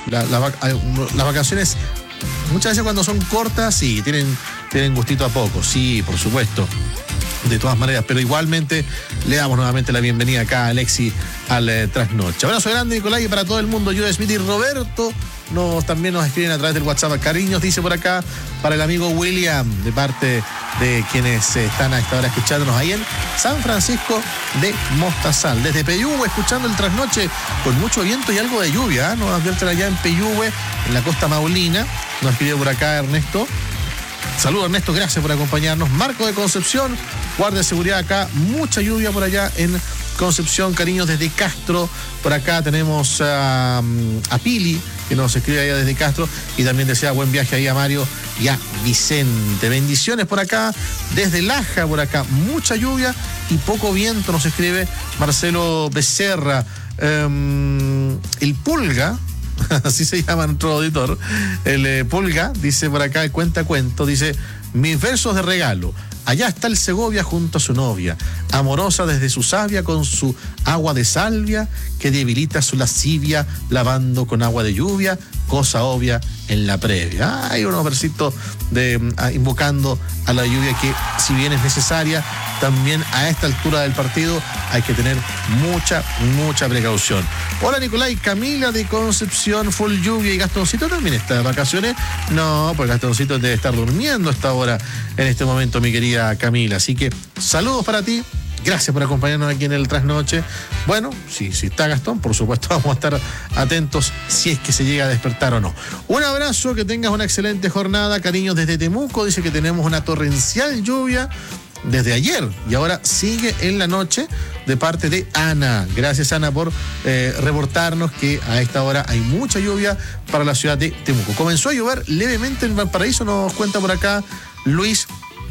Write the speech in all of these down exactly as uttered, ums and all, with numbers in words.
La, la, las vacaciones, muchas veces cuando son cortas, sí, tienen, tienen gustito a poco, sí, por supuesto. De todas maneras, pero igualmente le damos nuevamente la bienvenida acá a Alexi al eh, Trasnoche. Abrazo grande, Nicolás, y para todo el mundo, Judah Smith y Roberto nos, también nos escriben a través del WhatsApp. Cariños, dice por acá, para el amigo William, de parte de quienes eh, están a esta hora escuchándonos ahí en San Francisco de Mostazal. Desde Peyúgue, escuchando el Trasnoche con mucho viento y algo de lluvia, ¿eh? Nos advierten allá en Peyúgue, en la costa maulina. Nos escribe por acá Ernesto. Saludos, Ernesto, gracias por acompañarnos. Marco de Concepción, guardia de seguridad acá, mucha lluvia por allá en Concepción. Cariños desde Castro. Por acá tenemos a, a Pili, que nos escribe allá desde Castro, y también desea buen viaje ahí a Mario y a Vicente. Bendiciones por acá, desde Laja, por acá, mucha lluvia y poco viento, nos escribe Marcelo Becerra. Um, el Pulga, así se llama nuestro auditor, el eh, Pulga, dice por acá, el cuenta cuento, dice: mis versos de regalo. Allá está el Segovia junto a su novia, amorosa desde su savia con su agua de salvia, que debilita su lascivia, lavando con agua de lluvia, cosa obvia en la previa. Hay unos versitos de, uh, invocando a la lluvia que, si bien es necesaria, también a esta altura del partido hay que tener mucha, mucha precaución. Hola, Nicolás, Camila de Concepción, full lluvia, y Gastoncito también está de vacaciones. No, pues Gastoncito debe estar durmiendo a esta hora, en este momento, mi querida Camila. Así que saludos para ti. Gracias por acompañarnos aquí en el Trasnoche. Bueno, si, si está Gastón, por supuesto vamos a estar atentos si es que se llega a despertar o no. Un abrazo, que tengas una excelente jornada. Cariños desde Temuco, dice que tenemos una torrencial lluvia desde ayer y ahora sigue en la noche, de parte de Ana. Gracias, Ana, por eh, reportarnos que a esta hora hay mucha lluvia para la ciudad de Temuco. Comenzó a llover levemente en Valparaíso, nos cuenta por acá Luis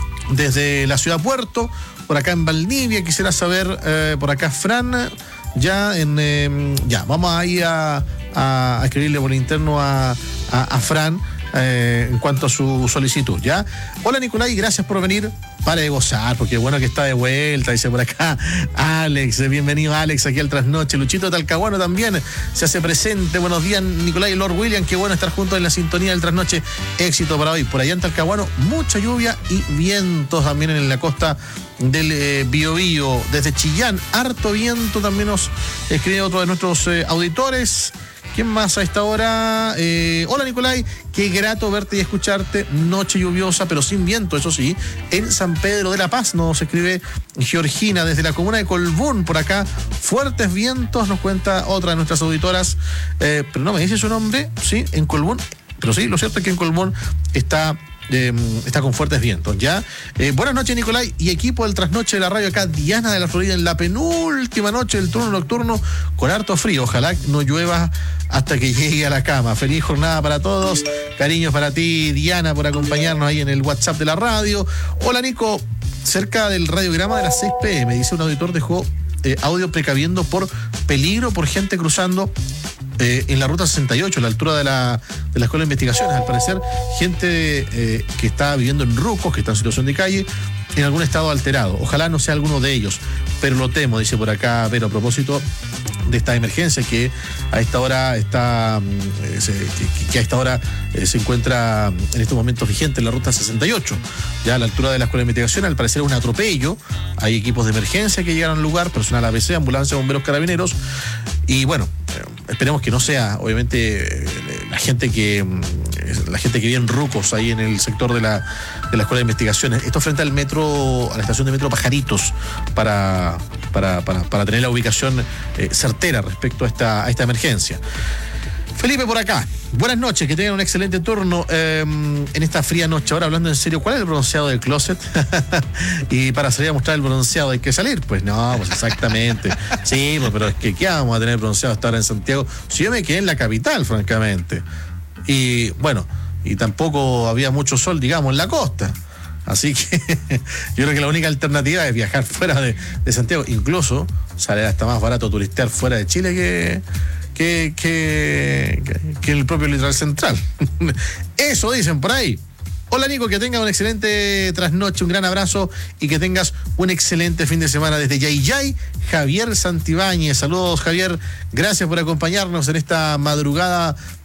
desde la ciudad Puerto. Por acá en Valdivia quisiera saber, eh, por acá Fran, ya en eh, ya, vamos ahí a, a, a escribirle por interno a, a, a Fran eh, en cuanto a su solicitud, ¿ya? Hola, Nicolás, y gracias por venir. Para de gozar, porque bueno que está de vuelta, dice por acá Alex. Bienvenido, Alex, aquí al Trasnoche. Luchito Talcahuano también se hace presente. Buenos días, Nicolás y Lord William, qué bueno estar juntos en la sintonía del Trasnoche. Éxito para hoy. Por allá en Talcahuano, mucha lluvia y vientos también en la costa del eh, Biobío. Desde Chillán, harto viento, también nos escribe otro de nuestros eh, auditores. ¿Quién más a esta hora? Eh, hola, Nicolai, qué grato verte y escucharte. Noche lluviosa, pero sin viento, eso sí, en San Pedro de la Paz. Nos escribe Georgina desde la comuna de Colbún. Por acá, fuertes vientos, nos cuenta otra de nuestras auditoras. Eh, pero no me dice su nombre, sí, en Colbún. Pero sí, lo cierto es que en Colbún está... Eh, está con fuertes vientos, ¿ya? Eh, buenas noches, Nicolai y equipo del Trasnoche de la radio. Acá Diana de la Florida, en la penúltima noche del turno nocturno, con harto frío. Ojalá no llueva hasta que llegue a la cama. Feliz jornada para todos. Cariños para ti, Diana, por acompañarnos ahí en el WhatsApp de la radio. Hola, Nico, cerca del radiograma de las seis pm, dice un auditor, dejó eh, audio precaviendo por peligro por gente cruzando Eh, en la ruta sesenta y ocho, a la altura de la, de la Escuela de Investigaciones. Al parecer, gente eh, que está viviendo en Rucos, que está en situación de calle, en algún estado alterado. Ojalá no sea alguno de ellos, pero lo temo, dice por acá. Pero a propósito de esta emergencia que a esta hora está eh, se, que, que a esta hora eh, se encuentra en estos momentos vigente en la ruta sesenta y ocho, ya a la altura de la Escuela de Investigación. Al parecer es un atropello. Hay equipos de emergencia que llegaron al lugar, personal A B C, ambulancia, bomberos, carabineros, y bueno, eh, esperemos que no sea, obviamente, eh, la gente que la gente que vive en Rucos, ahí en el sector de la, de la Escuela de Investigaciones. Esto frente al metro, a la estación de metro Pajaritos, para, para, para, para tener la ubicación eh, certera respecto a esta, a esta emergencia. Felipe por acá, buenas noches, que tengan un excelente turno eh, en esta fría noche. Ahora, hablando en serio, ¿cuál es el bronceado del closet? Y para salir a mostrar el bronceado hay que salir. Pues no, pues exactamente. Sí, pues, pero es que ¿qué vamos a tener bronceado hasta ahora en Santiago? Si yo me quedé en la capital, francamente. Y bueno, y tampoco había mucho sol, digamos, en la costa. Así que yo creo que la única alternativa es viajar fuera de, de Santiago. Incluso sale hasta más barato turistear fuera de Chile que... Que, que, que el propio litoral central. Eso dicen por ahí. Hola, Nico, que tengas un excelente trasnoche, un gran abrazo y que tengas un excelente fin de semana desde Yayay, Javier Santibáñez. Saludos, Javier, gracias por acompañarnos en esta madrugada